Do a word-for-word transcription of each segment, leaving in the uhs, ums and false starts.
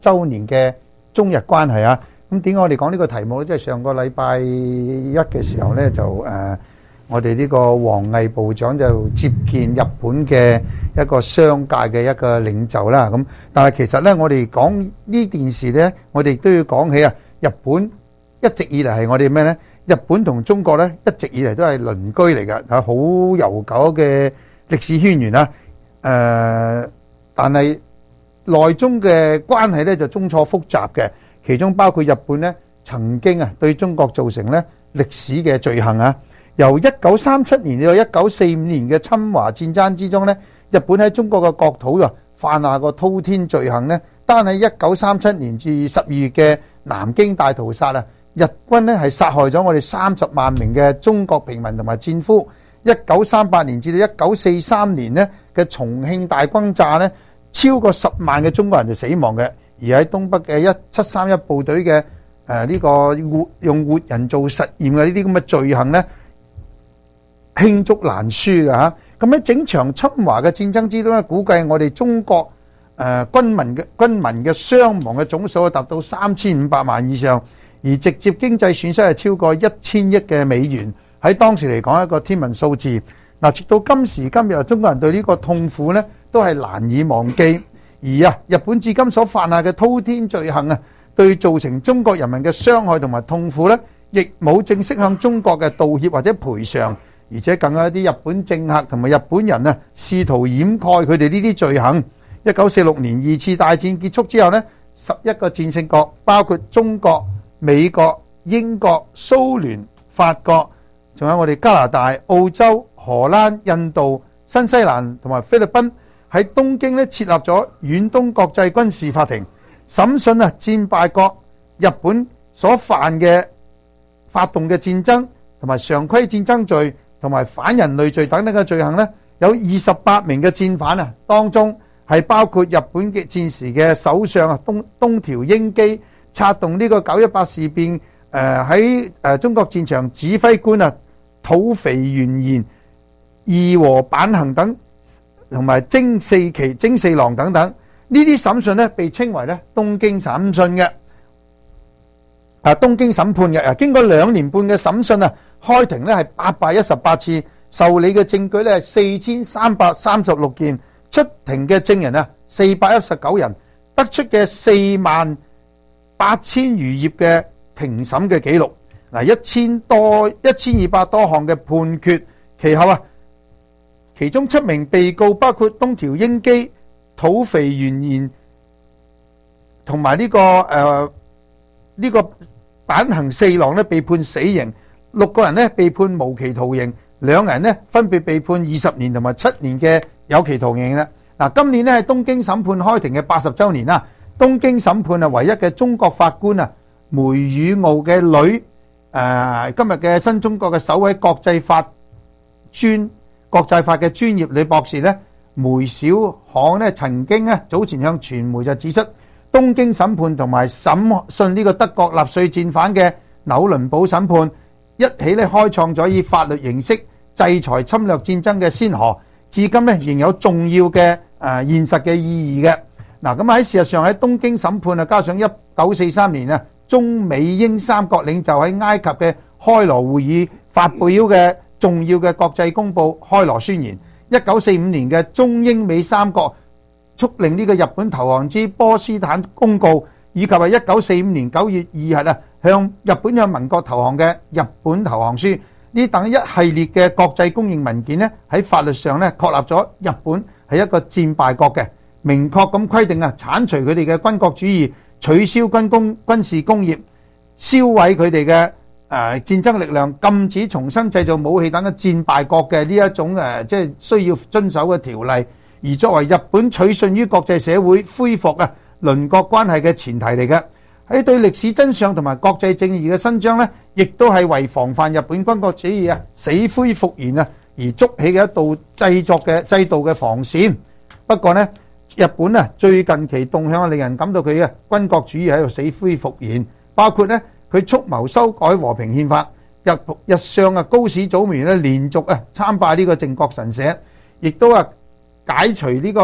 週年嘅中日關係啊。咁點解我哋講呢個題目咧？即係上個禮拜一嘅時候咧，就誒我哋呢個王毅部長就接見日本嘅一個商界嘅一個領袖啦。咁但係其實咧，我哋講呢件事咧，我哋都要講起啊。日本一直以嚟係我哋咩咧？日本同中國咧一直以嚟都係鄰居嚟㗎，係好悠久嘅歷史淵源啦。誒，但係內中嘅關係咧就錯綜複雜嘅。其中包括日本咧曾經啊對中國造成咧歷史嘅罪行啊，由一九三七年到一九四五年嘅侵華戰爭之中咧，日本喺中國嘅國土啊犯下個滔天罪行咧，單喺一九三七年至十二月嘅南京大屠殺啊，日軍咧係殺害咗我哋三十萬名嘅中國平民同埋戰俘。一九三八年至到一九四三年咧嘅重慶大轟炸咧，超過十萬嘅中國人就死亡嘅。而喺東北嘅一七三一部隊嘅誒呢個活用活人做實驗嘅呢啲咁嘅罪行咧，罄竹難書嘅嚇。咁喺整場侵華嘅戰爭之中咧，估計我哋中國誒軍民嘅軍民嘅傷亡嘅總數達到三千五百萬以上，而直接經濟損失係超過一千億嘅美元，喺當時嚟講一個天文數字。嗱，直到今時今日，中國人對呢個痛苦咧都係難以忘記。而啊，日本至今所犯下嘅滔天罪行啊，對造成中國人民嘅傷害同埋痛苦咧，亦冇正式向中國嘅道歉或者賠償，而且更有一啲日本政客同埋日本人啊，試圖掩蓋佢哋呢啲罪行。一九四六年二次大戰結束之後咧，十一個戰勝國，包括中國、美國、英國、蘇聯、法國，仲有我哋加拿大、澳洲、荷蘭、印度、新西蘭同埋菲律賓，喺東京咧設立咗遠東國際軍事法庭，審訊啊戰敗國日本所犯嘅發動嘅戰爭同埋常規戰爭罪同埋反人類罪等等嘅罪行咧，有二十八名嘅戰犯啊，當中係包括日本嘅戰時嘅首相啊東東條英機，策動呢個九一八事變，誒喺誒中國戰場指揮官啊土肥原賢、義和坂行等。同埋征四旗、征四郎等等，呢啲審訊咧被稱為咧東京審訊嘅，啊東京審判嘅啊，經過兩年半嘅審訊啊，開庭咧係八百一十八次，受理嘅證據咧係四千三百三十六件，出庭嘅證人啊四百一十九人，得出嘅四萬八千餘頁嘅庭審嘅記錄，嗱一千多一千二百多項嘅判決，其後啊。其中七名被告包括東條英機、土肥原賢同埋呢個誒呢、呃這個坂行四郎咧被判死刑，六個人咧被判無期徒刑，兩人咧分別被判二十年同埋七年嘅有期徒刑啦。嗱，今年咧係東京審判開庭嘅八十週年啦。東京審判係唯一嘅中國法官啊梅宇傲嘅女誒、呃，今日嘅新中國嘅首位國際法專。國際法嘅專業女博士咧，梅小巷咧曾經咧早前向傳媒就指出，東京審判同埋審訊呢個德國納粹戰犯嘅紐倫堡審判一起咧開創咗以法律形式制裁侵略戰爭嘅先河，至今咧仍有重要嘅誒現實嘅意義嘅。嗱，咁喺事實上喺東京審判啊，加上一九四三年啊中美英三國領袖喺埃及嘅開羅會議發表嘅重要嘅國際公報《開羅宣言》，一九四五年嘅中英美三國促令呢個日本投降之波茨坦公告，以及係一九四五年九月二日啊向日本向民國投降嘅日本投降書，呢等一系列嘅國際公認文件呢，喺法律上呢確立咗日本係一個戰敗國嘅，明確咁規定啊剷除佢哋嘅軍國主義，取消軍工軍事工業，銷毀佢哋嘅誒戰爭力量，禁止重新製造武器等嘅戰敗國嘅呢一種誒，即係需要遵守嘅條例，而作為日本取信於國際社會、恢復啊鄰國關係嘅前提嚟嘅。喺對歷史真相同埋國際正義嘅伸張呢，亦都係為防範日本軍國主義啊死灰復燃啊而築起嘅一道製作嘅制度嘅防線。不過呢，日本啊最近期動向令人感到佢嘅軍國主義喺度死灰復燃，包括呢。佢蓄謀修改和平憲法，日日上啊高市早苗咧連續啊參拜呢個靖國神社，亦都啊解除呢個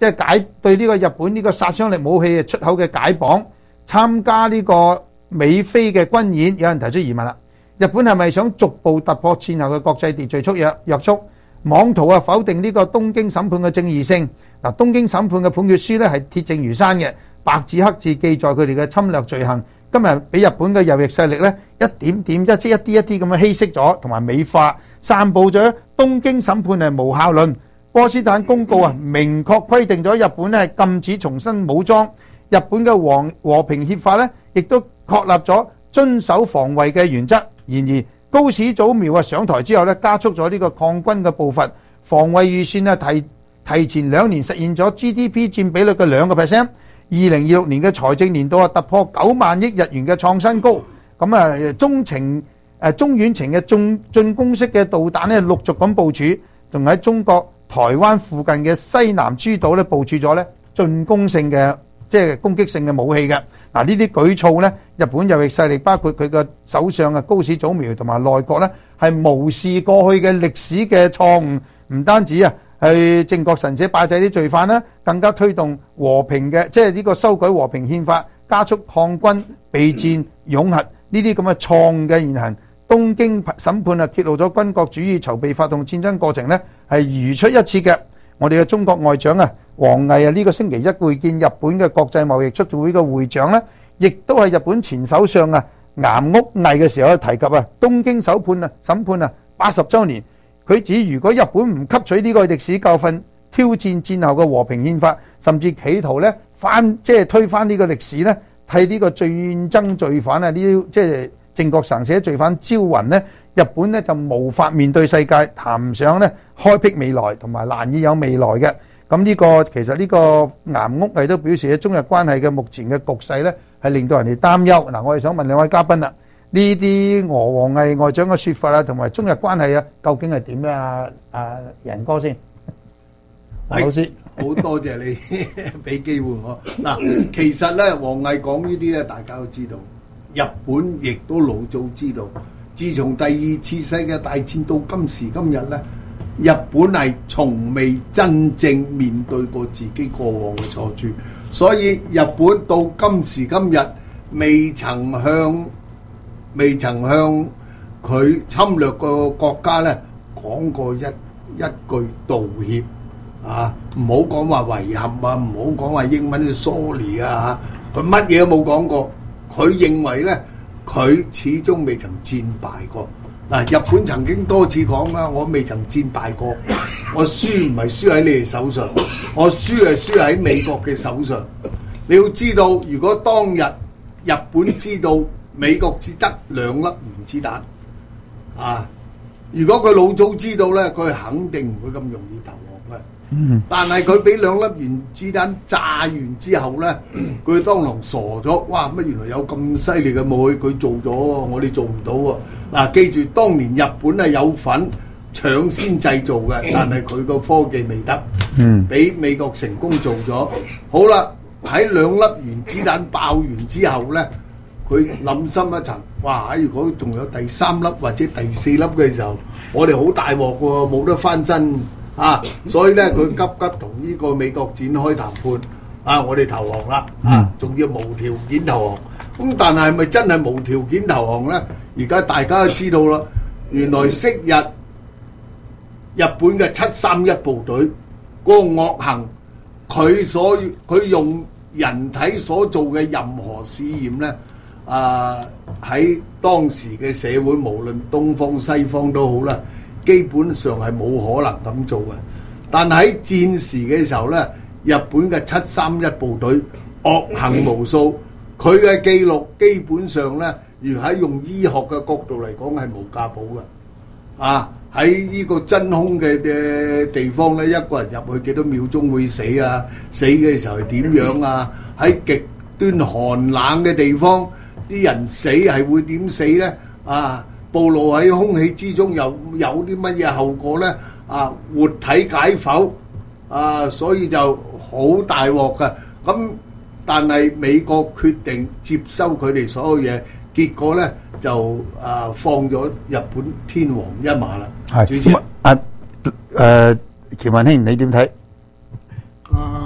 即係解對呢個日本呢個殺傷力武器出口嘅解綁，參加呢個美菲嘅軍演，有人提出疑問啦。日本係咪想逐步突破戰後嘅國際秩序束約約束？妄圖啊否定呢個東京審判嘅正義性。嗱，東京審判嘅判決書咧係鐵證如山嘅，白紙黑字記載佢哋嘅侵略罪行。今日俾日本嘅右翼勢力咧一點點一即一啲一啲咁樣稀釋咗，同埋美化散佈咗東京審判係無效論。波茨坦公告啊，明確規定咗日本咧係禁止重新武裝。日本嘅和和平協法咧，亦都確立咗遵守防衛嘅原則。然而高市早苗啊上台之後咧，加速咗呢個抗軍嘅步伐，防衛預算啊提提前兩年實現咗 G D P 佔比率嘅兩個 percent。二零二六年嘅財政年度啊突破九萬億日元嘅創新高。咁啊中程誒中遠程嘅進進攻式嘅導彈咧陸續咁部署，仲喺中國台灣附近嘅西南諸島咧部署咗咧進攻性嘅即係攻擊性嘅武器嘅。嗱，呢啲舉措咧，日本右翼勢力包括佢嘅首相啊高市早苗同埋內閣咧，係無視過去嘅歷史嘅錯誤，唔單止啊去靖國神社拜祭啲罪犯啦，更加推動和平嘅即係呢個修改和平憲法，加速抗軍備戰擁核呢啲咁嘅錯誤嘅言行。東京審判啊揭露咗軍國主義籌備發動戰爭過程咧係如出一轍嘅。我哋嘅中國外長啊王毅啊呢個星期一會見日本嘅國際貿易促進會嘅會長咧，亦都係日本前首相啊岩屋毅嘅時候提及啊東京審判啊審判啊八十週年。佢指如果日本唔吸取呢個歷史教訓，挑戰戰後嘅和平憲法，甚至企圖咧翻即係推翻呢個歷史咧，替呢個戰爭罪犯啊呢啲即係靖國神社罪犯招魂咧，日本咧就無法面對世界，談唔上咧開闢未來，同埋難以有未來嘅。咁呢個其實呢個岩屋毅都表示咧，中日關係嘅目前嘅局勢咧係令到人哋擔憂。嗱，我哋想問兩位嘉賓啦，呢啲俄王毅外長嘅説法啊，同埋中日關係啊，究竟係點咧？啊啊，仁哥先，老師， 好多謝你俾機會我。嗱，其實咧，王毅講呢啲咧，大家都知道，日本亦都老早知道。自從第二次世界大戰到今時今日咧，日本係從未真正面對過自己過往嘅錯處，所以日本到今時今日未曾向未曾向佢侵略個國家咧講過一一句道歉啊！唔好講話遺憾啊，唔好講話英文 sorry 啊，佢乜嘢都冇講過。佢認為咧，佢始終未曾戰敗過。嗱，日本曾經多次講啦，我未曾戰敗過，我輸唔係輸喺你哋手上，我輸係輸喺美國嘅手上。你要知道，如果當日日本知道美國只得兩粒原子彈啊，如果佢老早知道咧，佢肯定唔會咁容易投降嘅。嗯，但係佢俾兩粒原子彈炸完之後咧，佢當堂傻咗。哇！乜原來有咁犀利嘅武器，佢做咗，我哋做唔到喎。嗱，記住，當年日本係有份搶先製造嘅，但係佢個科技未得，嗯，俾美國成功做咗。好啦，喺兩粒原子彈爆完之後咧，佢諗深一層，哇！如果仲有第三粒或者第四粒嘅時候，我哋好大鑊喎，冇得翻身啊！所以咧，佢急急同呢個美國展開談判，啊，我哋投降啦，啊，仲要無條件投降。咁但係係咪真係無條件投降咧？而家大家都知道啦，原來昔日日本嘅七三一部隊嗰個惡行，佢所佢用人體所做嘅任何試驗咧，啊喺當時嘅社會，無論東方西方都好啦，基本上係冇可能咁做嘅。但喺戰時嘅時候咧，日本嘅七三一部隊惡行無數，佢嘅記錄基本上咧，如喺用醫學嘅角度嚟講係無價寶嘅。啊，喺呢個真空嘅嘅地方咧，一個人入去幾多秒鐘會死啊？死嘅時候係點樣啊？喺極端寒冷嘅地方，啲人死係會點死咧？啊，暴露喺空氣之中又有啲乜嘢後果咧？啊，活體解剖啊，所以就好大鑊㗎。咁但係美國決定接收佢哋所有嘢，結果咧就啊放咗日本天皇一馬啦。 係主持啊，誒，喬文兄你點睇？ 啊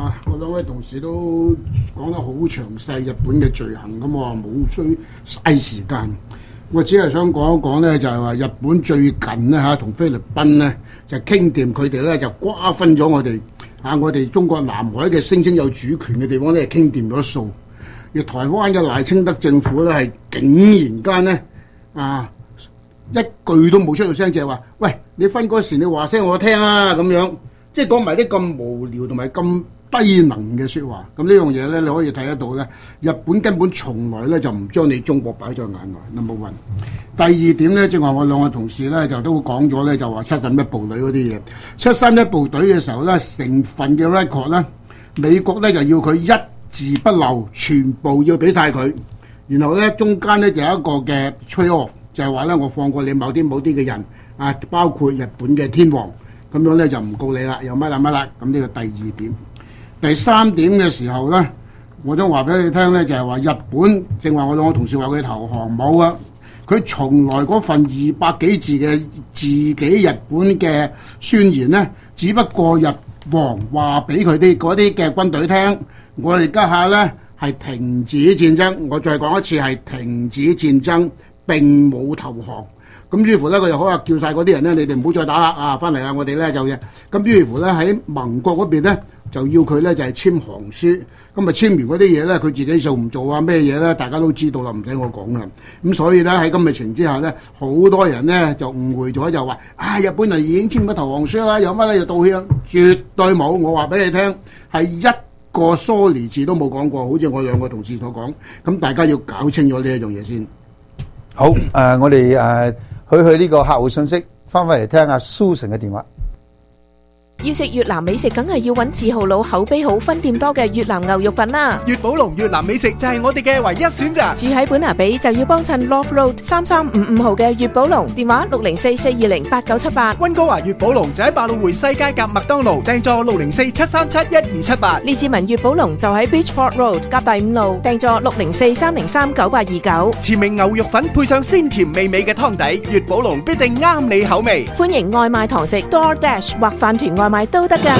啊，我兩位同事都講得好詳細日本嘅罪行，咁我冇需嘥時間，我只係想講一講咧，就係話日本最近咧嚇同菲律賓咧就傾掂，佢哋咧就瓜分咗我哋嚇我哋中國南海嘅聲稱有主權嘅地方咧，傾掂咗數。而台灣嘅賴清德政府咧係竟然間咧啊一句都冇出到聲，就係話：喂，你分嗰時你話聲我聽啊咁樣。即係講埋啲咁無聊同埋咁低能嘅説話，咁呢樣嘢咧，你可以睇得到咧。日本根本從來咧就唔將你中國擺在眼內。number one。第二點咧，正話我兩個同事咧就都講咗咧，就話七三一部隊嗰啲嘢。七三一部隊嘅時候咧，成份嘅 record 咧，美國咧就要佢一字不漏，全部要俾晒佢。然後咧中間咧就有一個嘅 trade off，就係話咧我放過你某啲某啲嘅人啊，包括日本嘅天皇。咁樣咧就唔告你啦，又乜啦乜啦。咁呢個第二點，第三點嘅時候咧，我都話俾你聽咧，就係話日本正話我兩個同事話佢投降冇啊，佢從來嗰份二百幾字嘅自己日本嘅宣言咧，只不過日皇話俾佢啲嗰啲嘅軍隊聽，我哋家下咧係停止戰爭，我再講一次係停止戰爭，並冇投降。咁於是乎咧，佢就可能叫晒嗰啲人咧，你哋唔好再打啦啊！翻嚟啊，我哋咧就嘅。咁於是乎咧，喺盟國嗰邊咧，就要佢咧就係簽降書。咁啊簽完嗰啲嘢咧，佢自己做唔做啊？咩嘢咧？大家都知道啦，唔使我講啦。咁所以咧喺今日情之下咧，好多人咧就誤會咗，就話啊日本人已經簽咗投降書啦，有乜咧就道歉？絕對冇，我話俾你聽，係一個 sorry 字都冇講過，好似我兩個同事所講。咁大家要搞清楚呢一樣嘢先。 好，誒、呃，我哋誒。呃去去呢個客戶信息，翻返嚟聽下 Susan 嘅電話。 要食越南美食，梗係要揾字號佬、口碑好、分店多嘅越南牛肉粉啦。 粵寶龍越南美食就係我哋嘅唯一選擇。 住喺本拿比就要幫襯 Love Road 三三五五號嘅粵寶龍，電話六零四四二零八九七八。 溫哥華粵寶龍就喺百老匯西街夾麥當勞，訂座六零四七三七一二七八。 列治文粵寶龍就喺 Beachford Road 夾第五路，訂座六零四三零三九八二九。 前名牛肉粉配上鮮甜美美嘅湯底，粵寶龍必定啱你口味。 歡迎外賣堂食 DoorDash 或飯團外賣都得㗎。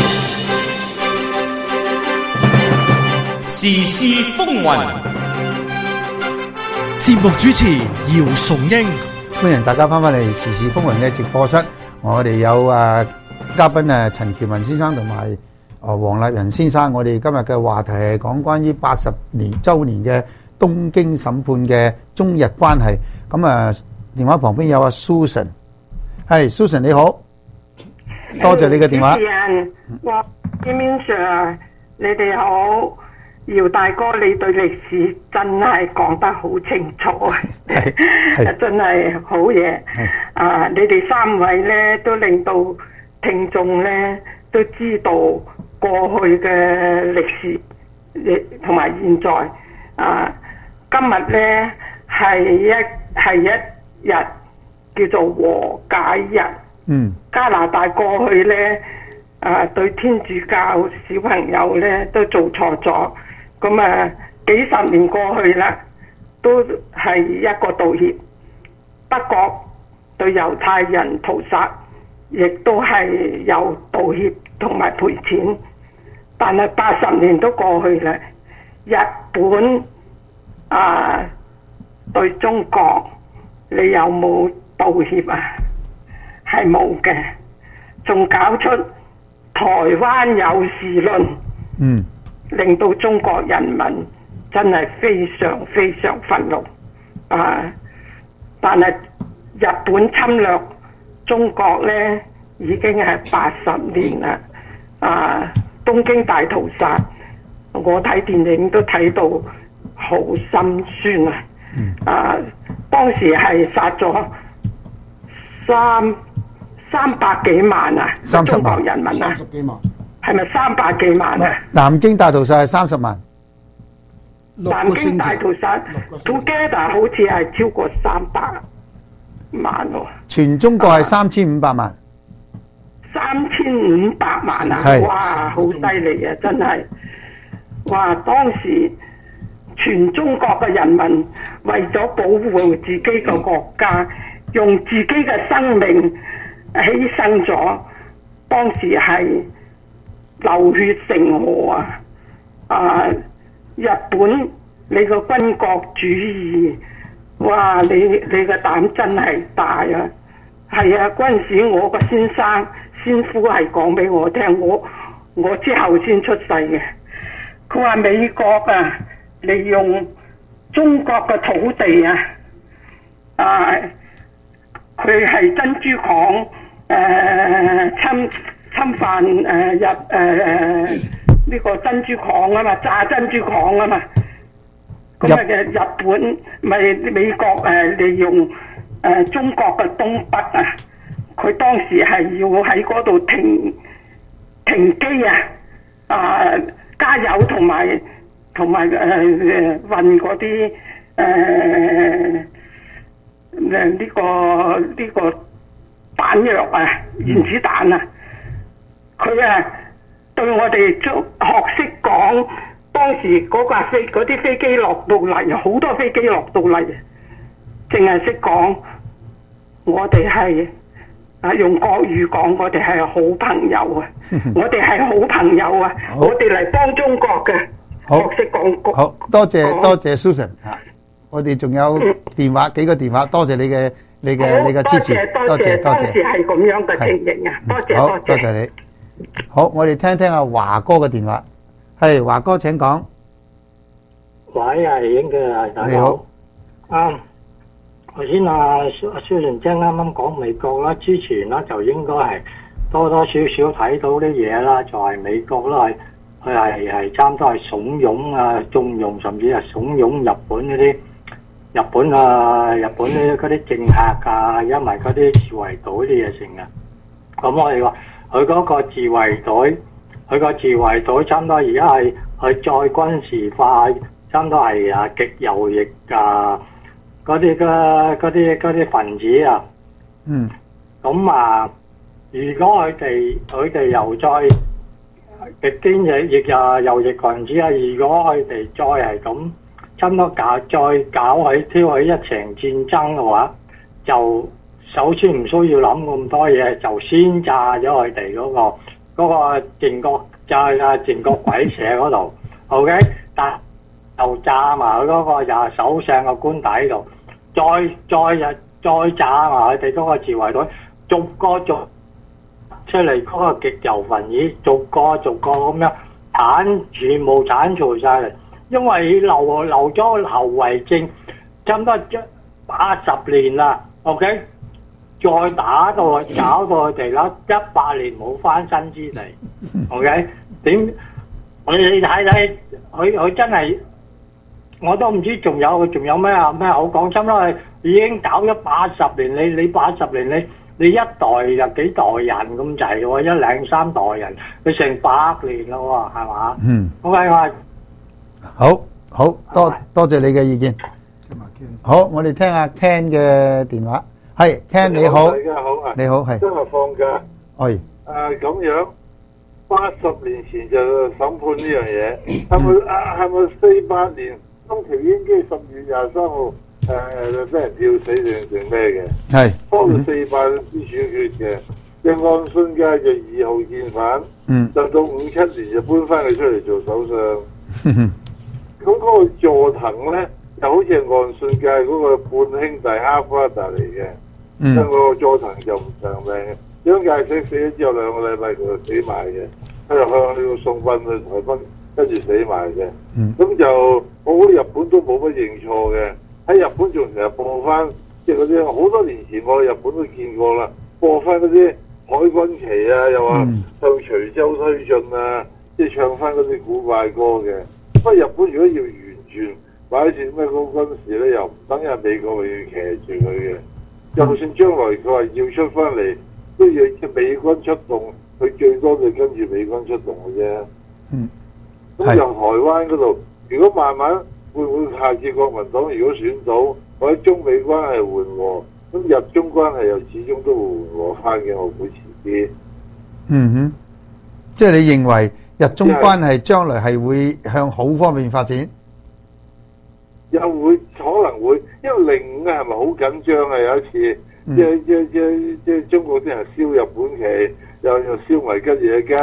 時事風雲， 節目主持姚崇英， 歡迎大家翻返嚟時事風雲嘅直播室。我哋有誒嘉賓誒陳喬文先生同埋誒黃立仁先生。我哋今日嘅話題係講關於八十年週年嘅東京審判嘅中日關係。咁啊，電話旁邊有阿 Susan， 係 Susan 你好。多謝你嘅電話。 主持人，我邊邊 Sir，你哋好，姚大哥，你對歷史真係講得好清楚，真係好嘢。啊，你哋三位咧都令到聽眾咧都知道過去嘅歷史，同埋現在。啊，今日咧係一係一日叫做和解日。 嗯， 加拿大過去咧，啊對天主教小朋友咧都做錯咗，咁啊幾十年過去啦，都係一個道歉。德國對猶太人屠殺，亦都係有道歉同埋賠錢。但係八十年都過去啦，日本啊對中國，你有冇道歉啊？係冇嘅，仲搞出台灣有事論， 嗯， 令到中國人民真係非常非常憤怒啊！但係日本侵略中國呢，已經係八十年啦，啊！東京大屠殺，我睇電影都睇到好心酸啊！ 嗯、 啊，當時係殺咗三。三百幾萬啊！ 三十萬中國人民啊， 三十幾萬， 係咪三百幾萬啊？ 南京大屠殺係三十萬， 南京大屠殺 together 好似係超過三百萬喎。 全中國係三千五百萬， 三千五百萬啊！哇，好犀利啊！真係，哇！當時全中國嘅人民為咗保護自己嘅國家，用自己嘅生命犧牲咗，當時係流血成河啊！啊，日本你個軍國主義，哇！你你個膽真係大啊！係啊，嗰陣時我個先生先夫係講俾我聽，我我之後先出世嘅。佢話美國啊，利用中國嘅土地啊，啊，佢係珍珠港誒、呃、侵侵犯誒、呃、入誒誒呢個珍珠港啊嘛，炸珍珠港啊嘛。咁啊嘅日本咪美國誒、呃、利用誒、呃、中國嘅東北啊，佢當時係要喺嗰度停停機啊，啊加油同埋同埋誒誒運嗰啲誒誒呢個呢、呢個彈藥啊，原子彈啊，佢啊對我哋都學識講。當時嗰架飛嗰啲飛機落到嚟，好多飛機落到嚟，淨係識講，我哋係啊用國語講，我哋係好朋友啊，我哋係好朋友啊，我哋嚟幫中國嘅，學識講國。 好多謝多謝 Susan 嚇，我哋仲有電話幾個電話，多謝你嘅你嘅你嘅支持，多謝多謝。當時係咁樣嘅情形啊，多謝多謝。多謝你。好，我哋聽聽阿華哥嘅電話。係華哥請講。 喂，係影嘅，大家好。啱。頭先阿阿蕭仁姐啱啱講美國啦，之前啦就應該係多多少少睇到啲嘢啦，就係、是、美國啦，係佢係係差唔多係慫恿啊、縱容，甚至係慫恿日本嗰啲日本啊、日本啲嗰啲政客啊，因為嗰啲自衛隊啲嘢成啊。咁我哋話佢嗰個自衛隊。佢個自衛隊差唔多而家係係再軍事化，差唔多係啊極右翼啊嗰啲嘅嗰啲嗰啲分子啊。 嗯。 咁啊，如果佢哋佢哋又再極端翼翼啊右翼分子啊，如果佢哋再係咁差唔多搞再搞起挑起一場戰爭嘅話，就首先唔需要諗咁多嘢，就先炸咗佢哋嗰個。嗰個靖國就係啊靖國鬼社嗰度 ，OK， 但就炸埋佢嗰個又係首相個官邸度，再再日再炸埋佢哋嗰個自衛隊，逐個逐出嚟嗰個極右分子，逐個逐個咁樣剷全部剷除晒嚟，因為留留咗後遺症，差唔多八十年啦 ，OK。再打到去搞到佢哋啦，一百年冇翻身之地 ，OK？ 點？你你睇睇，佢佢真係，我都唔知仲有仲有咩啊咩好講，差唔多係已經搞咗八十年，你你八十年你你一代又幾代人咁滯喎，一兩三代人，你成百年咯喎，係嘛？嗯。OK， 我好好多多謝你嘅意見。好，我哋聽下 Ken 嘅電話。係 Ken 你好， 大家好啊， 你好係。 今日放假。 係。 誒咁樣，八十年前就審判呢樣嘢，係咪啊？係咪四八年東條英機十月廿三號誒俾人吊死定定咩嘅？係。拖到四八先處決嘅，即岸信介就二號見犯，嗯，就到五七年就搬翻佢出嚟做首相。咁嗰個佐藤咧，就好似係岸信介嗰個半兄弟half brother嚟嘅。因為個佐藤就唔長命嘅，張介石死咗之後兩個禮拜佢就死埋嘅，佢就向呢個送殯去台北，跟住死埋嘅。咁、嗯、就我覺得日本都冇乜認錯嘅，喺日本仲成日播翻，即係嗰啲好多年前我去日本都見過啦，播翻嗰啲海軍旗啊，又話向徐州推進啊，即係唱翻嗰啲古怪歌嘅。不過日本如果要完全擺設咩高軍事咧，又唔等人美國咪要騎住佢嘅。就算將來佢話要出翻嚟，都要美軍出動，佢最多就跟住美軍出動嘅啫。嗯，咁由台灣嗰度，如果慢慢會唔會下次國民黨如果選到，或者中美關係緩和，咁日中關係又始終都會緩和翻嘅，我估遲啲。嗯哼， 即係你認為日中關係將來係會向好方面發展？ 又會可能會，因為零五係咪好緊張啊？有一次，嗯、即係即係即係即係中國啲人燒日本旗，又又燒埋吉野家，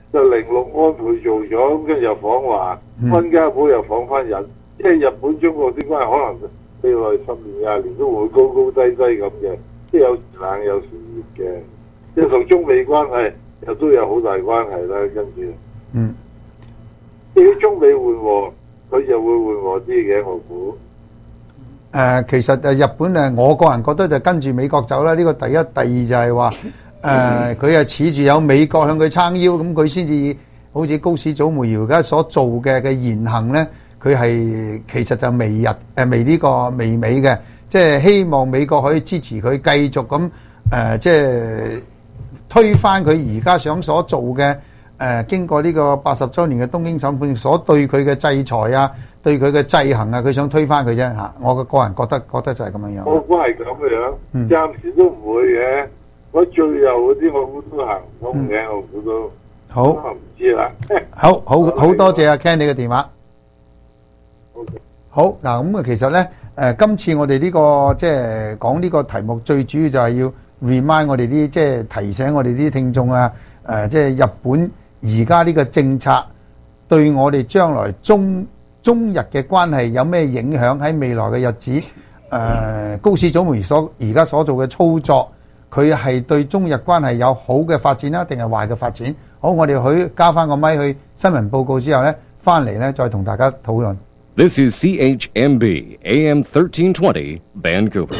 就零六安倍做咗，咁跟住又訪華，温家寶又訪翻人，即係日本中國啲關係可能未來十年廿年都會高高低低咁嘅，即係有時冷有時熱嘅，即係同中美關係又都有好大關係啦。跟住， 嗯， 至於中美緩和，佢就會緩和啲嘅，我估。 誒，其實誒日本誒，我個人覺得就跟住美國走啦。呢個第一，第二就係話誒，佢係恃住有美國向佢撐腰，咁佢先至好似高市早苗而家所做嘅嘅言行咧，佢係其實就微日誒微呢個微美嘅，即係希望美國可以支持佢繼續咁誒，即係推翻佢而家想所做嘅誒，經過呢個八十週年嘅東京審判所對佢嘅制裁啊。對佢嘅制衡啊，佢想推翻佢啫嚇。我個個人覺得覺得就係咁樣樣。 我估係咁嘅樣，嗯、暫時都唔會嘅。我最右嗰啲我估都行唔通嘅，嗯、我估都好。 我唔知啦。 好好好多謝阿 Ken 你嘅電話。 Okay. 好嗱，咁啊其實咧誒、呃，今次我哋呢、呢個即係講呢個題目，最主要就係要 remind 我哋啲即係提醒我哋啲聽眾啊誒、呃，即係日本而家呢個政策對我哋將來中中日嘅關係有咩影響？喺未來嘅日子，誒、呃、高市早苗所而家所做嘅操作，佢係對中日關係有好嘅發展啦，定係壞嘅發展？好，我哋去交翻個咪去新聞報告之後呢，翻嚟呢再同大家討論。 This is C H M B A M thirteen twenty Vancouver。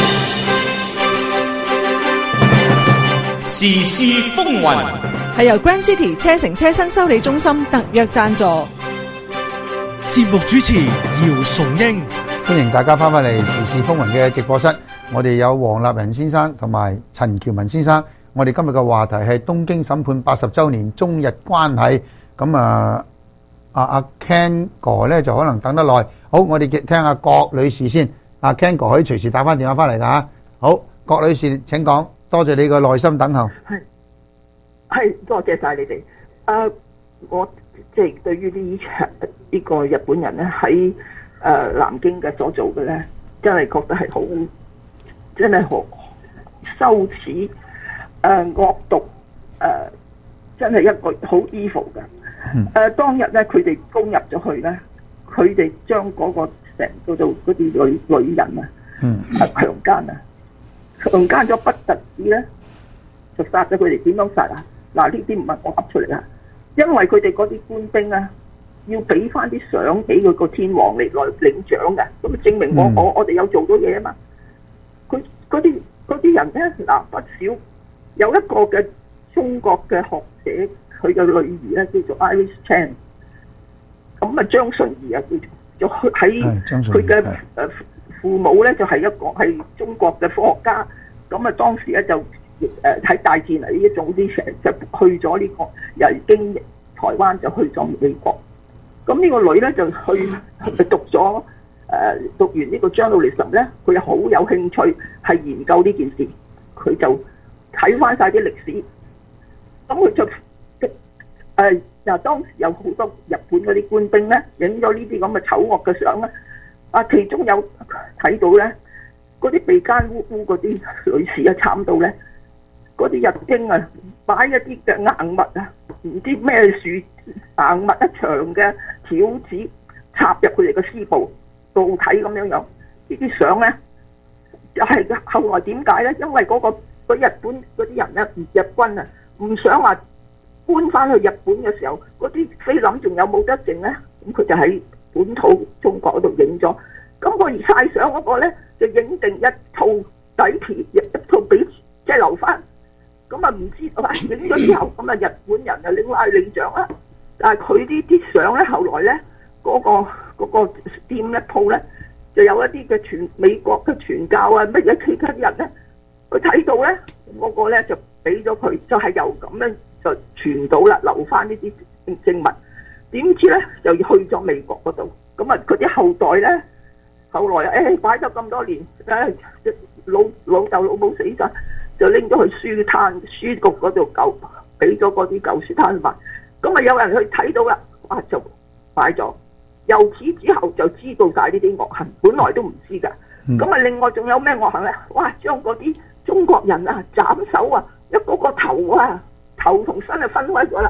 時事風雲係由 Grand City 車城車新修理中心特約贊助。 節目主持姚崇英， 歡迎大家翻返嚟時事風雲嘅直播室。我哋有黃立仁先生同埋陳喬文先生。我哋今日嘅話題係東京審判八十週年中日關係。咁啊，阿阿 Ken 哥咧就可能等得耐。好，我哋聽下郭女士先。阿 Ken 哥可以隨時打翻電話翻嚟㗎嚇。好，郭女士請講。多謝你嘅耐心等候。 係係，多謝晒你哋。誒，我。即係對於呢場呢個日本人咧喺誒南京嘅所做嘅咧，真係覺得係好，真係好羞恥、誒、呃、惡毒、誒、呃、真係一個好 evil 嘅。誒、呃、當日咧，佢哋攻入咗去咧，佢哋將嗰個成嗰度嗰啲女女人啊，嗯，強姦啊，強姦咗不特止咧，就殺咗佢哋。點樣殺啊？嗱，呢啲唔係我噏出嚟啊！因為佢哋嗰啲官兵啊，要俾翻啲相俾佢個天皇嚟來領獎嘅，咁證明我、嗯、我我哋有做到嘢啊嘛。佢嗰啲嗰啲人咧，嗱不少有一個嘅中國嘅學者，佢嘅女兒咧叫做 Iris Chan， 咁啊張順怡啊叫做，就喺佢嘅誒父母咧就係、是、一個係中國嘅科學家，咁啊當時咧就。誒喺大戰嚟呢一種啲成就去咗呢、這個由經台灣就去咗美國，咁呢個女咧就去讀咗誒、呃、讀完呢個 journalism 咧，佢又好有興趣係研究呢件事，佢就睇翻晒啲歷史，咁佢就誒嗱、呃、當時有好多日本嗰啲官兵咧影咗呢啲咁嘅醜惡嘅相咧，啊其中有睇到咧嗰啲被奸污污嗰啲女士啊慘到咧。嗰啲日經啊，擺一啲嘅硬物啊，唔知咩樹硬物一長嘅條子插入佢哋嘅絲布，導體咁樣樣。呢啲相咧，就係、是、後來點解咧？因為嗰、那個日本嗰啲人咧，日軍啊，唔想話搬翻去日本嘅時候，嗰啲菲林仲有冇得剩咧？咁佢就喺本土中國嗰度影咗。咁個晒相嗰個咧，就影定一套底片，一套俾即係留翻。咁啊唔知道，影咗之後，咁啊日本人就拎翻去領獎啦。但係佢呢啲相咧，後來咧嗰、嗰個嗰、嗰個店咧鋪咧，就有一啲嘅傳美國嘅傳教啊乜嘢其他人咧，佢睇到咧嗰、嗰個咧就俾咗佢，就係由咁樣就傳到啦，留翻呢啲證物。點知咧就要去咗美國嗰度，咁啊嗰啲後代咧，後來誒擺咗咁多年，誒老老豆老母死咗。就拎咗去書攤書局嗰度舊，俾咗嗰啲舊書攤賣，咁啊有人去睇到啦，哇就買咗。由此之後就知道晒呢啲惡行，本來都唔知㗎。咁啊、嗯、另外仲有咩惡行咧？哇將嗰啲中國人啊斬手啊，一個個頭啊頭同身啊分開咗啦，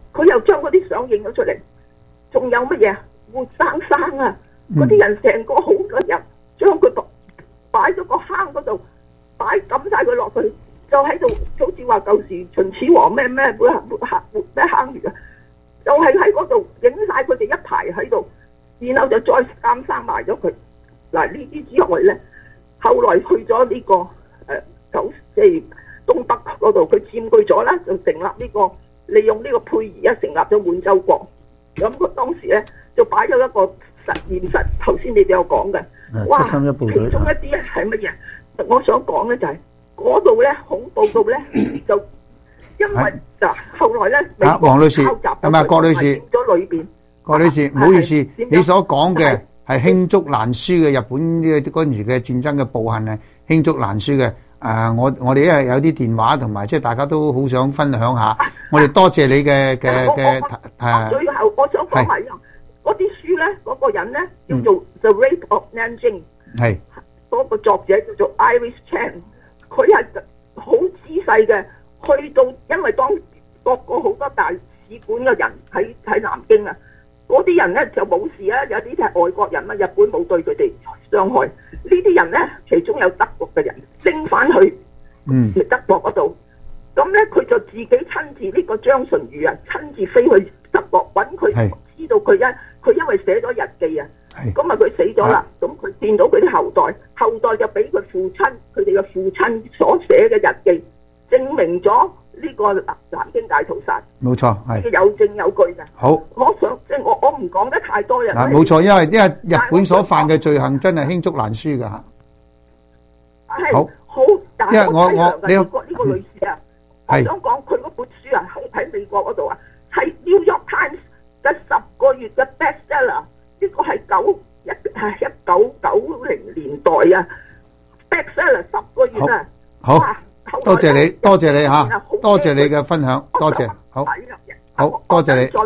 佢又將嗰啲相影咗出嚟，仲有乜嘢活生生啊！嗰啲、嗯、人成個好多人將佢擺咗個坑嗰度，擺抌晒佢落去，就喺度好似話舊時秦始皇咩咩活活活咩坑穴啊！就係喺嗰度影晒佢哋一排喺度，然後就再監生埋咗佢。嗱呢啲之外咧，後來去咗呢、這個誒九即係東北嗰度，佢佔據咗啦，就成立呢、這個利用呢個佩儀啊，成立咗滿洲國。咁佢當時咧就擺咗一個實驗室，頭先你哋有講嘅。哇！其中一啲咧係乜嘢？我想講咧就係嗰度咧恐怖到咧就因為嗱後來咧美國黃女士係咪郭女士？ 咗裏邊， 郭女士唔好意思，你所講嘅係罄竹難書嘅日本呢嗰陣時嘅戰爭嘅暴行係罄竹難書嘅。誒，我我哋因為有啲電話同埋即係大家都好想分享下，我哋多謝你嘅嘅嘅誒。 最後我想講埋嗰啲書咧，嗰個人咧叫做 The Rape of Nanjing， 係嗰個作者叫做 Iris Chan， 佢係好仔細嘅，去到因為當各個好多大使館嘅人喺喺南京啊，嗰啲人咧就冇事啊，有啲係外國人啊，日本冇對佢哋傷害。呢啲人咧，其中有德國嘅人拎翻去嗯德國嗰度，咁咧佢就自己親自呢、這個張純如啊，親自飛去德國揾佢，知道佢一佢因為寫咗日記啊，咁啊佢死咗啦，咁佢見到佢啲後代，後代就俾佢父親佢哋嘅父親所寫嘅日記，證明咗呢個南京大屠殺。 冇錯，係有證有據嘅。 好， 我想即係我我唔講得太多人。 嗱，冇錯，因為因為日本所犯嘅罪行真係罄竹難書㗎嚇。好， 好，但係我睇呢個呢個女士啊，我想講佢嗰本書啊，喺喺美國嗰度啊，係 New York Times 嘅十個月嘅 bestseller， 呢個係九一係一九九零年代啊 bestseller 十個月啊。 好，多謝你，多謝你嚇，多謝你嘅分享，多謝，好，好多謝你。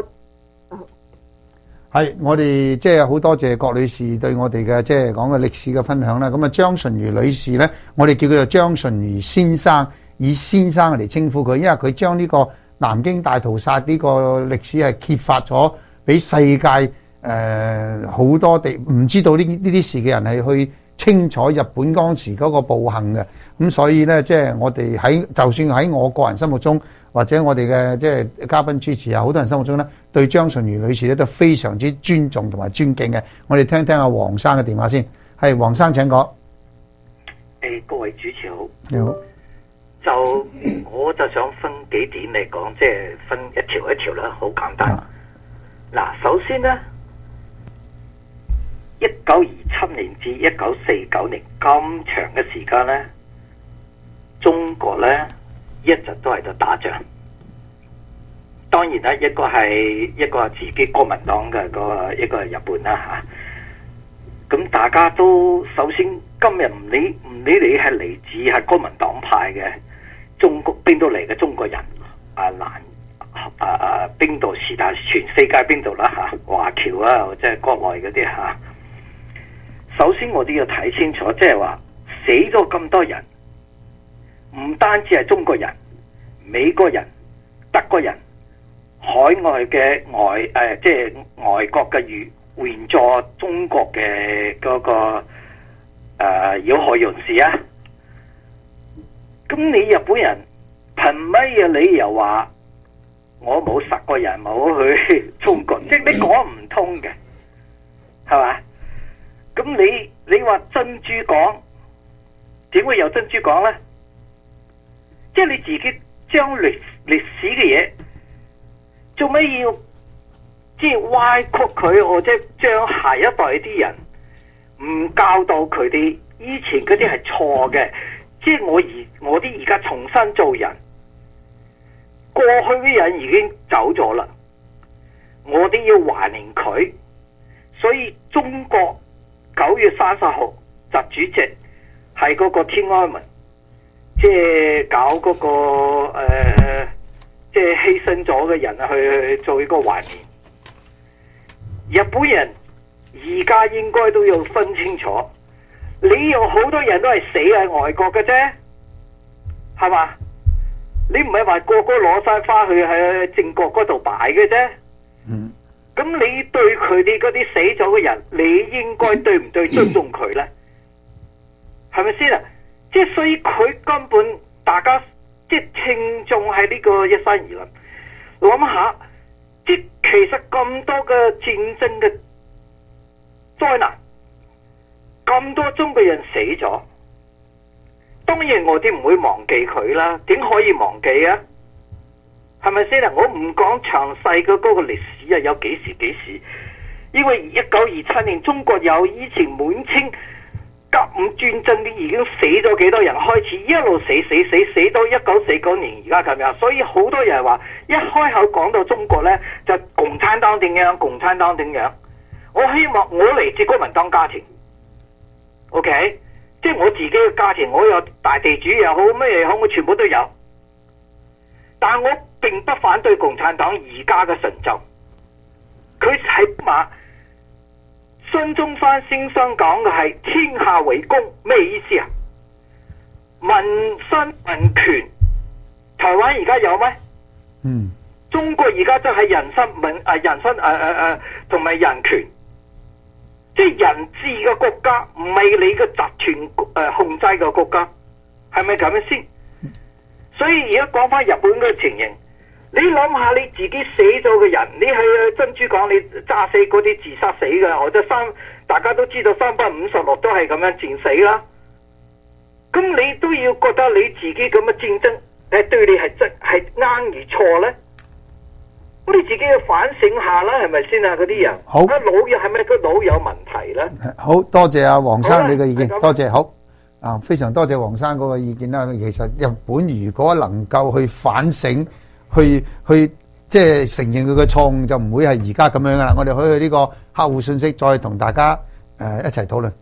係，我哋即係好多謝郭女士對我哋嘅即係講嘅歷史嘅分享啦。咁啊，張純如女士咧，我哋叫佢做張純如先生，以先生嚟稱呼佢，因為佢將呢個南京大屠殺呢個歷史係揭發咗俾世界誒好、呃、多地唔知道呢呢啲事嘅人係去清楚日本當時嗰個暴行嘅。咁所以咧，即係我哋喺就算喺我個人心目中，或者我哋嘅即係嘉賓主持啊，好多人心目中咧，對張純如女士咧都非常之尊重同埋尊敬嘅。我哋聽聽阿黃生嘅電話先。係黃生請講。 誒，各位主持好。 你好。 就我就想分幾點嚟講，即係分一條一條啦，好簡單。嗱，首先咧，一九二七年至一九四九年咁長嘅時間咧，中國咧一直都喺度打仗。當然啦，一個係一個係自己國民黨嘅，個一個係日本啦嚇。咁大家都首先今日唔理唔理你係嚟自係國民黨派嘅中國邊度嚟嘅中國人啊，難啊啊邊度是但全世界邊度啦嚇，華僑啊或者係國內嗰啲嚇。首先我哋要睇清楚，即係話死咗咁多人，唔單止係中國人、美國人、德國人、海外嘅外誒、呃，即係外國嘅援援助中國嘅嗰、那個誒要害人士啊！咁你日本人憑乜嘢理由話我冇殺過人冇去中國？即係你講唔通嘅，係嘛？咁你你話珍珠港點會有珍珠港咧？即係你自己將歷歷史嘅嘢做咩要即係歪曲佢，或者將下一代啲人唔教導佢哋以前嗰啲係錯嘅？即係我而我啲而家重新做人，過去嘅人已經走咗啦，我哋要懷念佢。所以中國九月三十號習主席係嗰個天安門，即係搞嗰個誒，即係犧牲咗嘅人去去做一個懷念。日本人而家應該都要分清楚。你有好多人都係死喺外國嘅啫，係嘛？ 你唔係話個個攞晒花去喺正國嗰度擺嘅啫。 嗯。 咁你對佢哋嗰啲死咗嘅人，你應該對唔對尊重佢咧？係咪先啊？即係所以佢根本大家即係聽眾喺呢個一山而論，諗下，即係其實咁多嘅戰爭嘅災難，咁多中國人死咗，當然我哋唔會忘記佢啦。點可以忘記啊？係咪先啊？我唔講詳細嘅嗰個歷史啊，有幾時幾時？因為一九二七年中國有以前滿清甲午戰爭，你已經死咗幾多人？開始一路死死死死到一九四九年而家咁樣，所以好多人話一開口講到中國呢，就共產黨點樣，共產黨點樣。我希望我嚟自國民黨家庭 ，OK， 即係我自己嘅家庭，我有大地主又好咩又好，我全部都有。但我並不反對共產黨而家嘅成就，佢起碼孫中山先生講嘅係天下為公，咩意思啊？民生民權，台灣而家有咩？ 嗯， 中國而家真係人身民啊，人身誒誒誒，同埋人權，即係人治嘅國家，唔係你嘅集團誒控制嘅國家，係咪咁樣先？所以而家講翻日本嘅情形，你諗下你自己死咗嘅人，你去珍珠港你炸死嗰啲自殺死嘅，或者三大家都知道三百五十六都係咁樣戰死啦。咁你都要覺得你自己咁嘅戰爭誒對你係真係啱與錯咧？咁你自己要反省下啦，係咪先啊？嗰啲人好， 個腦有係咪個腦有問題咧？ 好多謝阿黃生你嘅意見， 好多謝好。啊，非常多謝黃生嗰個意見啦。其實日本如果能夠去反省，去去即係承認佢嘅錯誤，就唔會係而家咁樣噶啦。我哋可以去呢個客戶信息，再同大家誒、呃、一齊討論。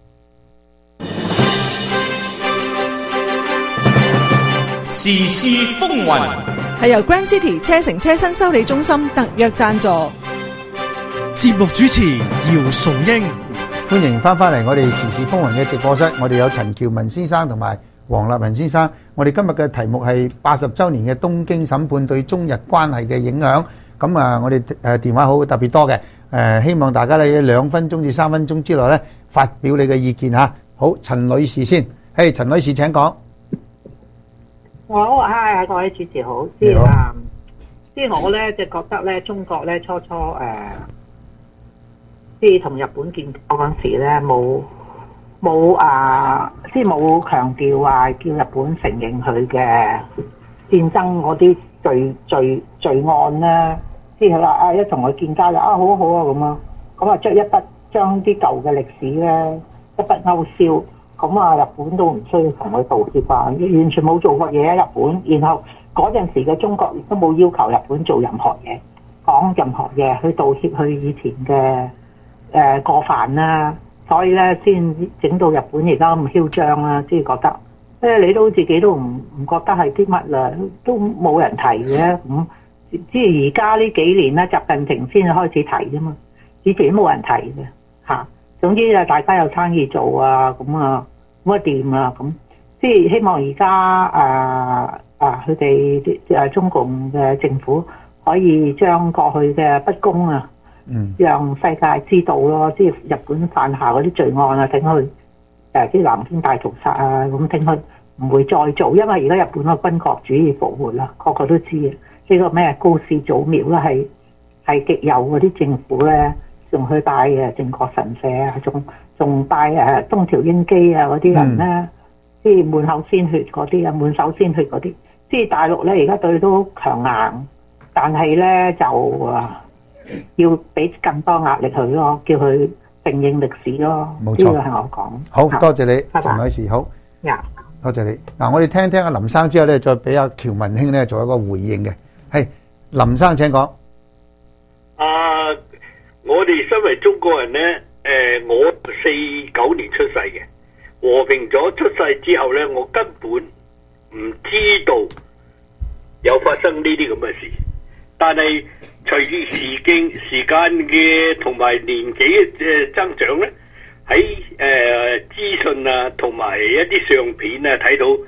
時事風雲係由 Grand City 車城車新修理中心特約贊助。 節目主持姚崇英。 歡迎翻返嚟我哋時事風雲嘅直播室，我哋有陳喬文先生同埋黃立文先生。我哋今日嘅題目係八十週年嘅東京審判對中日關係嘅影響。咁啊，我哋誒電話好特別多嘅，誒希望大家咧兩分鐘至三分鐘之內咧發表你嘅意見嚇。好，陳女士先，嘿，陳女士請講。 好啊，各位主持好。即係啊，即係我咧就覺得咧，中國咧初初誒。即係同日本建交嗰陣時咧，冇冇啊，即係冇強調話叫日本承認佢嘅戰爭嗰啲罪罪罪案啦。即係佢話啊，一同佢建交啦，啊好啊好啊咁啊，咁啊將一筆將啲舊嘅歷史咧一筆勾銷，咁啊日本都唔需要同佢道歉啊，完全冇做過嘢喺日本。然後嗰陣時嘅中國亦都冇要求日本做任何嘢，講任何嘢去道歉，去以前嘅。誒、呃、過犯啦，所以咧先整到日本而家咁囂張啦，即係覺得，即係你都自己都唔唔覺得係啲乜啦，都冇人提嘅咁、嗯，即係而家呢幾年咧，習近平先開始提啫嘛，以前都冇人提嘅嚇、啊。總之啊，大家有生意做啊，咁啊咁啊掂啊咁，即係希望而家啊啊佢哋誒中共嘅政府可以將過去嘅不公啊〜嗯，讓世界知道咯，即係日本犯下嗰啲罪案啊，聽佢誒啲南京大屠殺啊，咁聽佢唔會再做，因為而家日本個軍國主義復活啦，個個都知啊。呢個咩高市早苗啦，係係極右嗰啲政府咧，仲去拜誒靖國神社啊，仲仲拜誒東條英機啊嗰啲人咧，即係滿口鮮血嗰啲啊，滿手鮮血嗰啲，即係大陸咧而家對佢都強硬，但係咧就啊。要俾更多壓力佢咯，叫佢承認歷史咯。冇錯，呢個係我講。 好多謝你，陳女士。好，多謝你。嗱，我哋聽聽阿林生之後咧，再俾阿喬文兄咧做一個回應嘅。係林生請講。 啊，我哋身為中國人咧，誒，我四九年出世嘅，和平咗出世之後咧，我根本唔知道有發生呢啲咁嘅事，但係。隨住時間時間嘅同埋年紀嘅增長咧，喺誒資訊啊同埋一啲相片啊睇到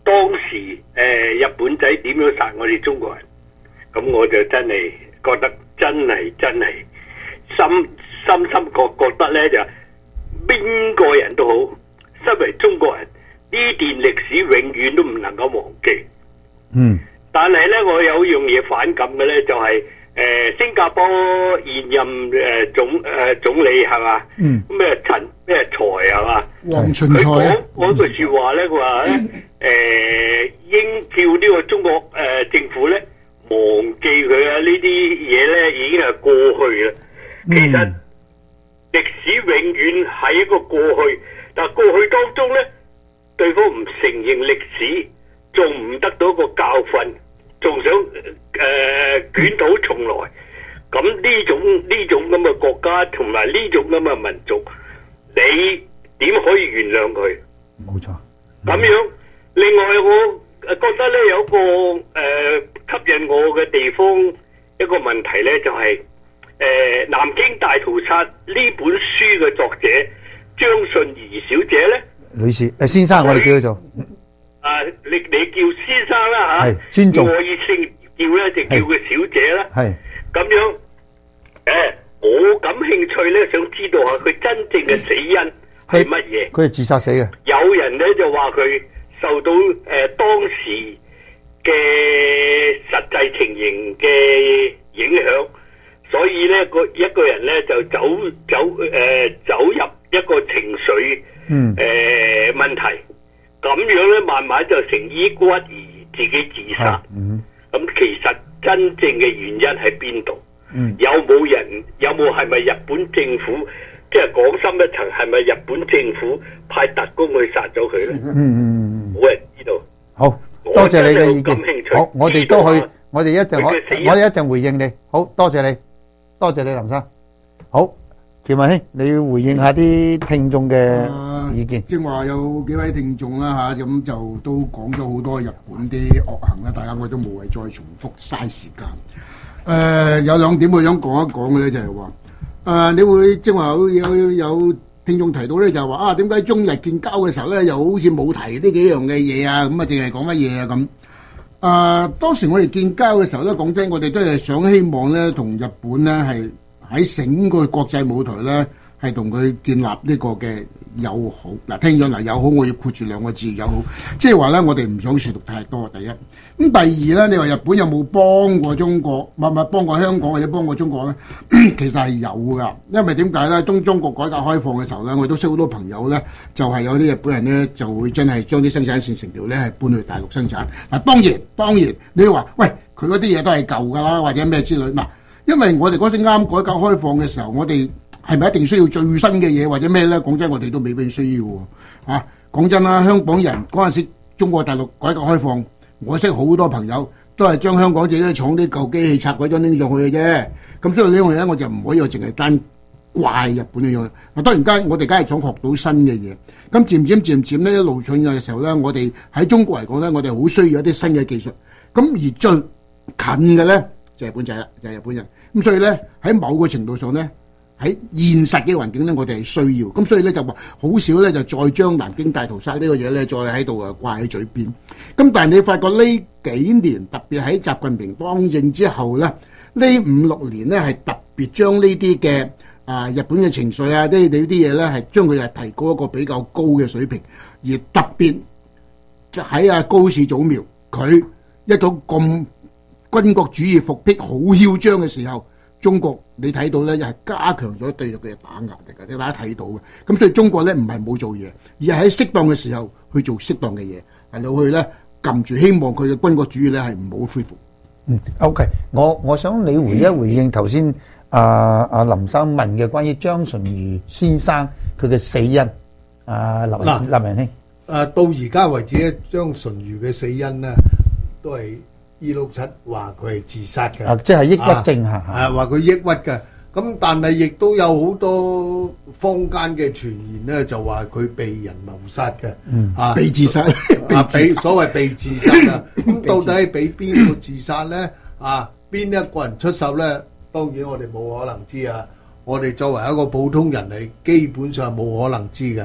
當時誒、呃、日本仔點樣殺我哋中國人，咁我就真係覺得真係真係深深深覺覺得咧，就邊個人都好，身為中國人呢段歷史永遠都唔能夠忘記。 嗯。 但係咧，我有樣嘢反感嘅咧，就係、是、誒、呃、新加坡現任誒、呃、總誒、呃、總理係嘛？ 嗯。 咩陳咩才係嘛？ 黃循財啊！ 講嗰句説話咧，佢話咧誒應叫呢個中國誒、呃、政府咧忘記佢啊！呢啲嘢咧已經係過去啦。其實歷史永遠係一個過去，但係過去當中咧，對方唔承認歷史，仲唔得到一個教訓，仲想誒、呃、捲土重來。咁呢種呢種咁嘅國家同埋呢種咁嘅民族，你點可以原諒佢？ 冇錯。 咁樣，另外我覺得咧有個誒、呃、吸引我嘅地方一個問題咧，就係、是、誒、呃、南京大屠殺呢本書嘅作者張信儀小姐咧， 女士誒先生，我哋叫佢做啊，你你叫先生啦嚇， 係尊重， 我以姓叫咧就叫佢小姐啦。 係咁樣誒、呃，我感興趣咧，想知道下佢真正嘅死因係乜嘢？ 佢係自殺死嘅。 有人咧就話佢受到誒、呃、當時嘅實際情形嘅影響，所以咧個一個人咧就走走誒、呃、走入一個情緒嗯誒、 呃、問題，咁樣咧慢慢就成抑鬱而自己自殺。 嗯， 咁其實真正嘅原因喺邊度？ 嗯， 有冇人有冇係咪日本政府？即係講深一層，係咪日本政府派特工去殺咗佢咧？ 嗯嗯嗯， 冇人知道。 好，多謝你嘅意見。好，我哋都去，我哋一陣我我哋一陣回應你。好多謝你，多謝你林生。好，喬文兄，你要回應下啲聽眾嘅意見。 正話有幾位聽眾啦嚇，咁就都講咗好多日本啲惡行啦，大家我都無謂再重複嘥時間。誒，有兩點我想講一講嘅咧，就係話。誒、呃，你會即係話有有有聽眾提到咧，就係話啊，點解中日建交嘅時候咧，又好似冇提呢幾樣嘅嘢啊？咁啊，淨係講乜嘢啊？咁、呃、誒，當時我哋建交嘅時候咧，講真，我哋都係想希望咧，同日本咧係喺整個國際舞台咧，係同佢建立呢個嘅友好。嗱，聽咗嗱友好，我要括住兩個字友好，即係話咧，我哋唔想樹讀太多。第一，咁第二咧，你話日本有冇幫過中國，唔係唔係幫過香港或者幫過中國咧？其實係有噶，因為點解咧？當中國改革開放嘅時候咧，我都識好多朋友咧，就係、是、有啲日本人咧就會真係將啲生產線成條咧係搬去大陸生產。嗱，當然當然，你話喂佢嗰啲嘢都係舊㗎啦，或者咩之類嗱，因為我哋嗰陣啱改革開放嘅時候，我哋係咪一定需要最新嘅嘢或者咩咧？講真，我哋都未必需要喎。啊，講真啦，香港人嗰陣時中國大陸改革開放，我識好多朋友都係將香港自己啲廠啲舊機器拆鬼咗拎上去嘅啫。咁所以呢樣嘢咧，我就唔可以話淨係單怪日本呢樣。嗱，當然間我哋梗係想學到新嘅嘢。咁漸漸漸漸咧一路上嘅時候咧，我哋喺中國嚟講咧，我哋好需要一啲新嘅技術。咁而最近嘅咧就係日本仔啦，就係日本人。咁所以咧喺某個程度上咧，喺現實嘅環境咧，我哋係需要。咁所以咧就話好少咧就再將南京大屠殺呢個嘢咧再喺度啊掛喺嘴邊。咁但係你發覺呢幾年特別喺習近平當政之後咧，呢五六年咧係特別將呢啲嘅啊日本嘅情緒啊，呢啲呢啲嘢咧係將佢係提高一個比較高嘅水平，而特別喺阿高市早苗佢一種咁軍國主義復辟好囂張嘅時候，中國你睇到咧又係加強咗對佢嘅打壓力嘅，大家睇到嘅。咁所以中國咧唔係冇做嘢，而係喺適當嘅時候去做適當嘅嘢，係到去咧撳住，希望佢嘅軍國主義咧係唔好恢復。 嗯 ，OK，我我想你回一回應頭先啊啊林生問嘅關於張純如先生佢嘅死因。啊，林林仁兄， 誒到而家為止咧，張純如嘅死因咧都係二六七話佢係自殺嘅， 啊，即係抑鬱症嚇， 係話佢抑鬱嘅。咁但係亦都有好多坊間嘅傳言咧，就話佢被人謀殺嘅， 嗯， 啊， 被自殺， 啊，被所謂被自殺啊。咁到底係俾邊個自殺咧？啊，邊一個人出手咧？當然我哋冇可能知啊。我哋作為一個普通人嚟，基本上冇可能知嘅。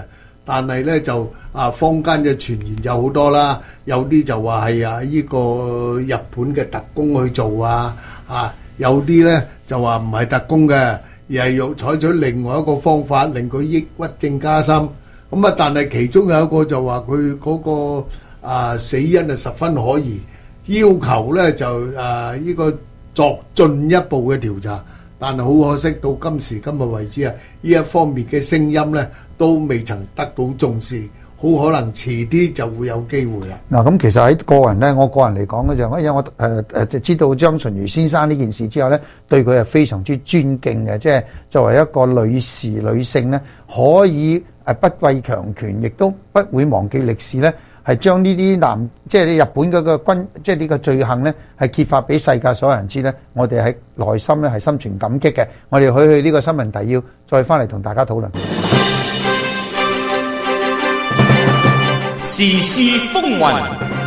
但係咧就啊坊間嘅傳言有好多啦，有啲就話係啊呢個日本嘅特工去做啊，啊有啲咧就話唔係特工嘅，而係用採取另外一個方法令佢抑鬱症加深。咁啊，但係其中有一個就話佢嗰個啊死因啊十分可疑，要求咧就啊呢個作進一步嘅調查。但係好可惜，到今時今日為止啊，呢一方面嘅聲音咧都未曾得到重視，好可能遲啲就會有機會啦。 嗱，咁其實喺個人咧，我個人嚟講咧就，因為我誒誒就知道張純如先生呢件事之後咧，對佢係非常之尊敬嘅，即係作為一個女士女性咧，可以誒不畏強權，亦都不會忘記歷史咧。係將呢啲男，即係日本嗰個軍，即係呢個罪行咧，係揭發俾世界所有人知咧。我哋喺內心咧係心存感激嘅。我哋去去呢個新聞提要，再翻嚟同大家討論。 時事風雲，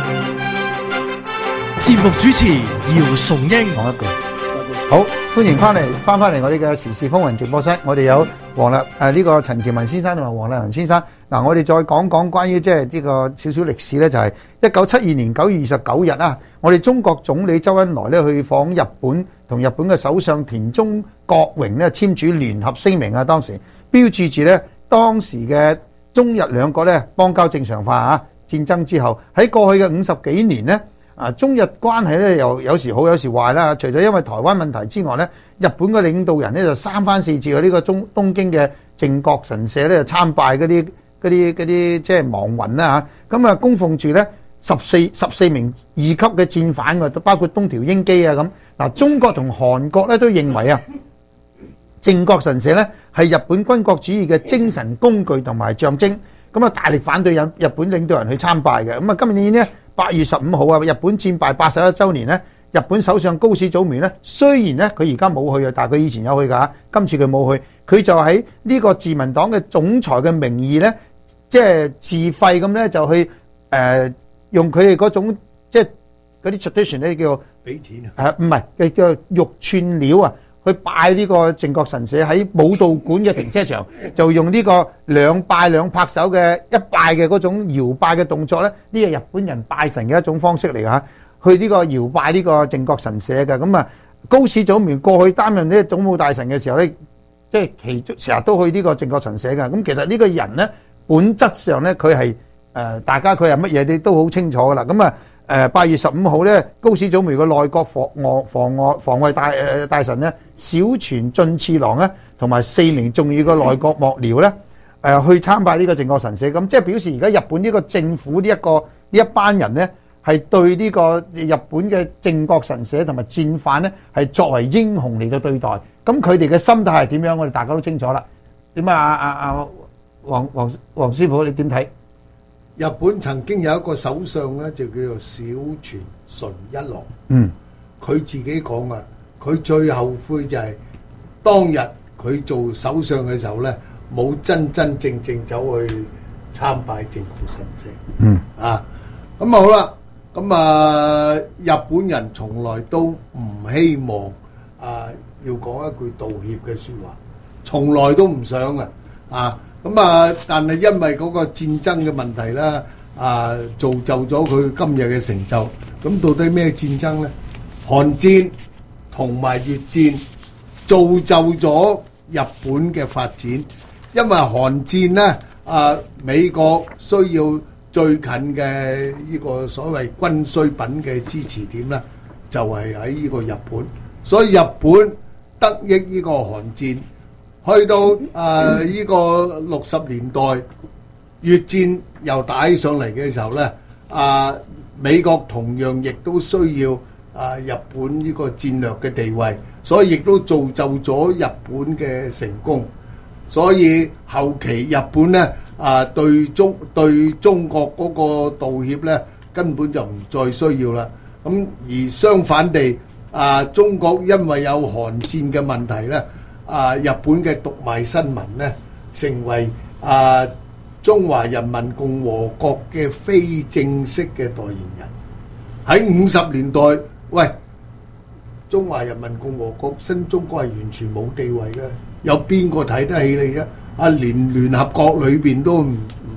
節目主持姚崇英講一句。好，歡迎翻嚟，翻翻嚟我哋嘅時事風雲直播室。我哋有黃立誒呢個陳其文先生同埋黃麗雲先生。嗱，我哋再講講關於即係呢個少少歷史咧，就係一九七二年九月二十九日啊，我哋中國總理周恩來咧去訪日本，同日本嘅首相田中角榮咧簽署聯合聲明啊，當時標誌住咧當時嘅中日兩國咧邦交正常化啊。戰爭之後喺過去嘅五十幾年咧。啊，中日關係咧又有時好有時壞啦。除咗因為台灣問題之外咧，日本嘅領導人咧就三番四次去呢個中東京嘅靖國神社咧就參拜嗰啲嗰啲嗰啲即係亡魂啦嚇。咁啊供奉住咧十四十四名二級嘅戰犯㗎，包括東條英機啊咁。嗱，中國同韓國咧都認為啊，靖國神社咧係日本軍國主義嘅精神工具同埋象徵。咁啊大力反對日日本領導人去參拜嘅。咁啊今年呢。八月十五號啊，日本戰敗八十一週年咧，日本首相高市早苗咧，雖然咧佢而家冇去啊，但係佢以前有去㗎。今次佢冇去，佢就喺呢個自民黨嘅總裁嘅名義咧，即係自費咁咧就去誒、呃、用佢哋嗰種即係嗰啲 tradition 咧叫做俾錢啊， 誒唔係嘅叫做玉串料啊。去拜呢個靖國神社喺武道館嘅停車場，就用呢個兩拜兩拍手嘅一拜嘅嗰種搖拜嘅動作咧，呢個日本人拜神嘅一種方式嚟㗎。去呢個搖拜呢個靖國神社嘅。咁啊，高市早苗過去擔任呢個總務大臣嘅時候咧，即係其中成日都去呢個靖國神社㗎。咁其實呢個人咧，本質上咧佢係誒大家佢係乜嘢你都好清楚㗎啦。咁啊〜誒八月十五號咧，高市早苗嘅內閣防外防外防衛大誒大臣咧，小泉進次郎咧，同埋四名重要嘅內閣幕僚咧，誒去參拜呢個靖國神社。咁即係表示而家日本呢個政府呢一個呢一班人咧，係對呢個日本嘅靖國神社同埋戰犯咧，係作為英雄嚟到對待。咁佢哋嘅心態係點樣？我哋大家都清楚啦。點啊？阿阿阿黃黃黃師傅，你點睇？ 日本曾經有一個首相咧，就叫做小泉純一郎。 嗯， 佢自己講啊，佢最後悔就係當日佢做首相嘅時候咧，冇真真正正走去參拜靖國神社。 嗯， 啊，咁啊好啦，咁啊日本人從來都唔希望啊要講一句道歉嘅説話，從來都唔想啊，啊。咁啊！但係因為嗰個戰爭嘅問題啦，啊，造就咗佢今日嘅成就。咁到底咩戰爭咧？韓戰同埋越戰造就咗日本嘅發展。因為韓戰咧，啊，美國需要最近嘅呢個所謂軍需品嘅支持點咧，就係喺呢個日本。所以日本得益呢個韓戰。去到誒呢個六十年代，越戰又打起上嚟嘅時候咧，啊美國同樣亦都需要啊日本呢個戰略嘅地位，所以亦都造就咗日本嘅成功。所以後期日本咧啊對中對中國嗰個道歉咧根本就唔再需要啦。咁而相反地，啊中國因為有韓戰嘅問題咧。啊！日本嘅讀賣新聞咧，成為啊中華人民共和國嘅非正式嘅代言人。喺五十年代，喂，中華人民共和國新中國係完全冇地位嘅，有邊個睇得起你啫？啊，連聯合國裏邊都唔唔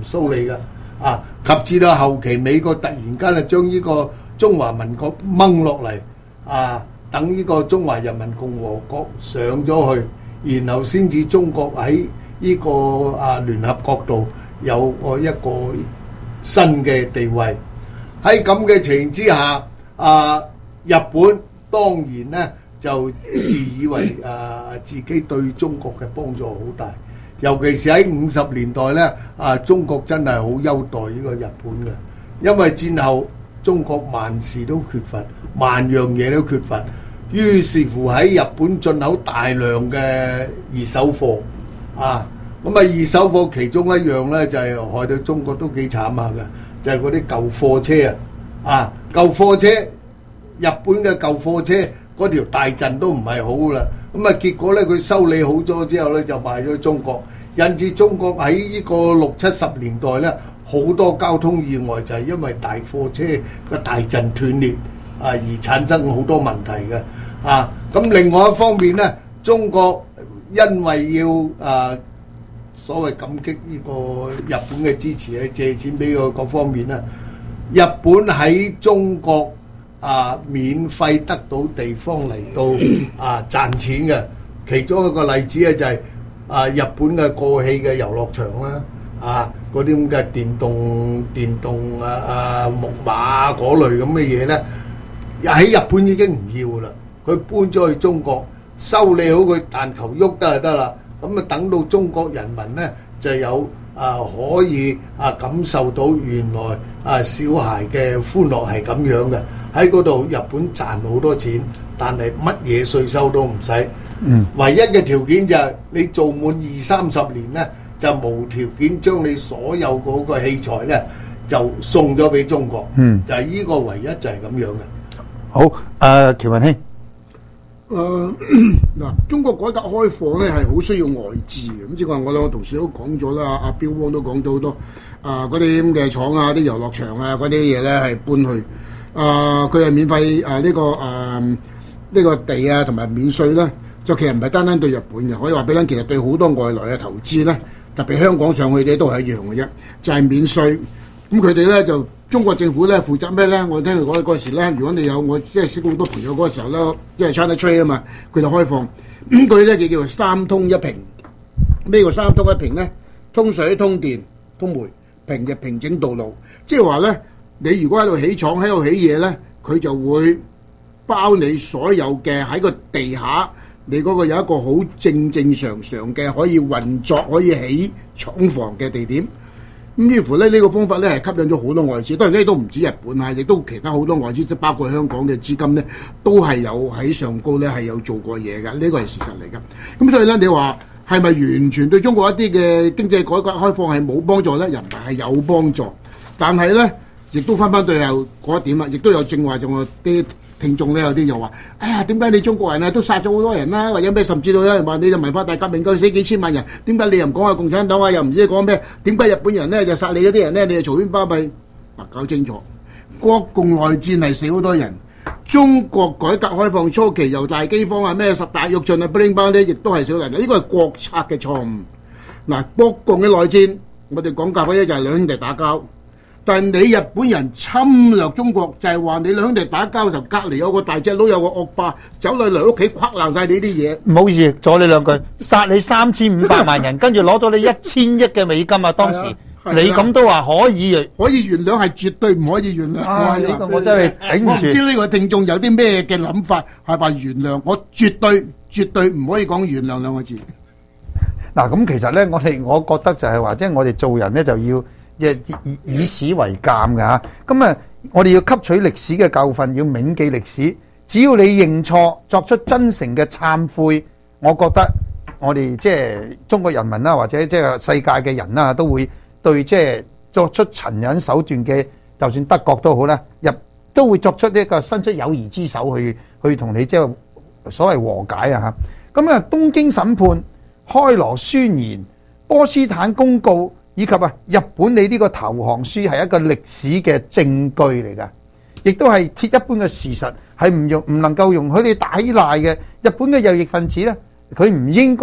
蘇你嘅啊，及至到後期美國突然間啊將呢個中華民國掹落嚟啊，等呢個中華人民共和國上咗去，然後先至中國喺呢個啊聯合國度有個一個新嘅地位。喺咁嘅情形之下，啊日本當然咧就自以為啊自己對中國嘅幫助好大，尤其是喺五十年代咧，啊中國真係好優待呢個日本嘅，因為戰後中國萬事都缺乏，萬樣嘢都缺乏，於是乎喺日本進口大量嘅二手貨啊，咁啊二手貨其中一樣咧就係害到中國都幾慘下嘅。就係嗰啲舊貨車啊！啊，舊貨車，日本嘅舊貨車嗰條大陣都唔係好啦。咁啊，結果咧佢修理好咗之後咧，就賣咗去中國，引致中國喺呢個六七十年代咧，好多交通意外就係因為大貨車個大陣斷裂啊而產生好多問題嘅。啊，咁另外一方面咧，中國因為要啊〜所謂感激呢個日本嘅支持咧，借錢俾佢各方面啦。日本喺中國啊免費得到地方嚟到啊賺錢嘅，其中一個例子咧就係啊日本嘅過氣嘅遊樂場啦，啊嗰啲咁嘅電動電動啊啊木馬嗰類咁嘅嘢咧，喺日本已經唔要啦，佢搬咗去中國修理好佢，但求喐得就得啦。咁啊，等到中國人民咧就有啊可以啊感受到原來啊小孩嘅歡樂係咁樣嘅，喺嗰度日本賺好多錢，但係乜嘢稅收都唔使。嗯，唯一嘅條件就係你做滿二三十年咧，就無條件將你所有嗰個器材咧就送咗俾中國。嗯，就係呢個唯一就係咁樣嘅。 好，誒喬文兄。 誒嗱，中國改革開放咧係好需要外資嘅，咁即係話我兩個同事都講咗啦，阿標汪都講咗好多，啊嗰啲咁嘅廠啊、啲遊樂場啊嗰啲嘢咧係搬去，啊佢係免費啊呢個啊呢個地啊同埋免稅啦，就其實唔係單單對日本嘅，可以話俾你，其實對好多外來嘅投資咧，特別香港上去嘅都係一樣嘅啫，就係免稅。咁佢哋咧就中國政府咧負責咩咧？我聽佢講嗰時咧，如果你有我即係識到好多朋友嗰個時候咧，因為 China Trade 啊嘛，佢就開放咁佢咧就叫做三通一平。咩叫三通一平咧？通水、通電、通煤，平就平整道路。即係話咧，你如果喺度起廠喺度起嘢咧，佢就會包你所有嘅喺個地下，你嗰個有一個好正正常常嘅可以運作、可以起廠房嘅地點。咁於乎咧，呢個方法咧係吸引咗好多外資，當然咧都唔止日本啊，亦都其他好多外資，即包括香港嘅資金咧，都係有喺上高咧係有做過嘢㗎，呢個係事實嚟㗎。咁所以咧，你話係咪完全對中國一啲嘅經濟改革開放係冇幫助咧？又唔係，係有幫助，但係咧亦都翻翻對後嗰一點啦，亦都有正話仲有啲聽眾咧，有啲又話：哎呀，點解你中國人啊都殺咗好多人啦？或者咩？甚至到有人話你就文化大革命夠死幾千萬人，點解你又唔講下共產黨啊？又唔知講咩？點解日本人咧就殺你嗰啲人咧？你就嘈喧巴閉？嗱，搞清楚，國共內戰係死好多人。中國改革開放初期由大饑荒啊、咩十大躍進啊、不靈巴咧，亦都係少人。呢個係國策嘅錯誤。嗱，國共嘅內戰，我哋講價嗰一就係兩兄弟打交。但係你日本人侵略中國，就係話你兩兄弟打交就隔離有個大隻佬有個惡霸走嚟嚟屋企垮爛晒你啲嘢。 唔好意思，阻你兩句，殺你三千五百萬人，跟住攞咗你一千億嘅美金啊！當時你咁都話可以可以原諒，係絕對唔可以原諒。 啊！呢個我真係頂唔住。 我唔知呢個聽眾有啲咩嘅諗法，係話原諒，我絕對絕對唔可以講原諒兩個字。 嗱，咁其實咧，我哋我覺得就係話，即係我哋做人咧就要。以以以史為鑑㗎嚇，咁啊，我哋要吸取歷史嘅教訓，要銘記歷史。只要你認錯，作出真誠嘅懺悔，我覺得我哋即係中國人民啦，或者即係世界嘅人啦，都會對即係作出殘忍手段嘅，就算德國都好啦，入都會作出呢個伸出友誼之手去去同你即係所謂和解啊嚇。咁啊，東京審判、開羅宣言、波斯坦公告。以及啊，日本你呢個投降書係一個歷史嘅證據嚟㗎，亦都係鐵一般嘅事實，係唔容唔能夠容許你打賴嘅。日本嘅右翼分子咧，佢唔應該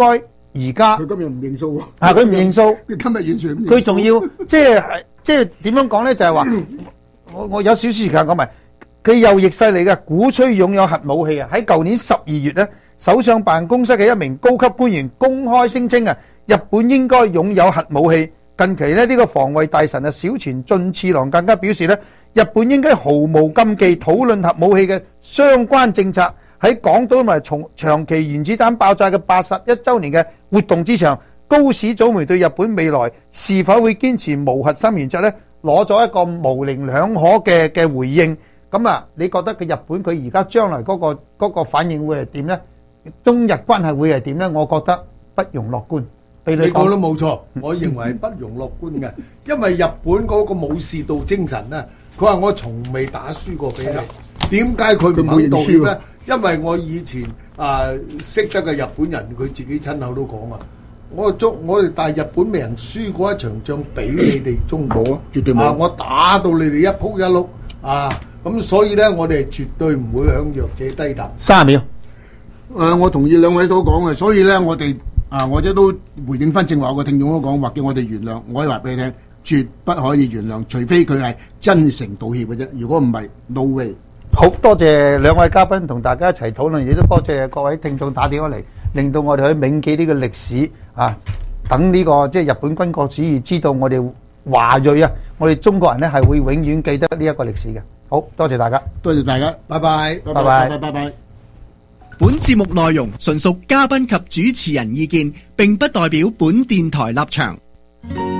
而家佢今日唔認數喎。 啊，佢唔認數， 佢今日完全唔認數。 佢仲要即係即係點樣講咧？就係話我我有少少時間講埋，佢右翼勢力嘅鼓吹擁有核武器啊！喺舊年十二月咧，首相辦公室嘅一名高級官員公開聲稱啊，日本應該擁有核武器。近期咧，呢個防衛大臣啊小泉進次郎更加表示咧，日本應該毫無禁忌討論核武器嘅相關政策。喺港島同埋從長期原子彈爆炸嘅八十一週年嘅活動之上，高市早苗對日本未來是否會堅持無核心原則咧，攞咗一個模棱兩可嘅嘅回應。咁啊，你覺得嘅日本佢而家將來嗰個嗰個反應會係點咧？中日關係會係點咧？我覺得不容樂觀。 你講得冇錯，我認為係不容樂觀嘅，因為日本嗰個武士道精神咧，佢話我從未打輸過俾你，點解佢唔肯道歉咧？因為我以前啊識得嘅日本人，佢自己親口都講啊，我中我哋但係日本未人輸過一場仗俾你哋中國啊，絕對冇啊！我打到你哋一仆一碌啊！咁所以咧，我哋絕對唔會向弱者低頭。 三十秒， 誒，我同意兩位所講嘅，所以咧，我哋。啊！我哋都回應翻正話我個聽眾都講話，叫我哋原諒。我可以話俾你聽，絕不可以原諒，除非佢係真誠道歉嘅啫。如果唔係 ，no way。 好多謝兩位嘉賓同大家一齊討論，亦都多謝各位聽眾打電話嚟，令到我哋去銘記呢個歷史啊！等呢、這個即係、就是、日本軍國主義知道我哋華裔啊，我哋中國人咧係會永遠記得呢一個歷史嘅。好多謝大家， 多謝大家， 拜拜， 拜拜， 拜拜，拜拜。 本節目內容純屬嘉賓及主持人意見，並不代表本電台立場。